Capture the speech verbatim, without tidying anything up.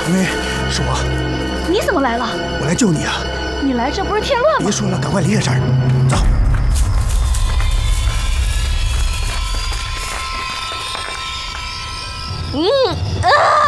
喂，是我。 你怎么来了？ 我来救你啊！ 你来这不是添乱吗？ 别说了，赶快离开这儿，走。 嗯啊！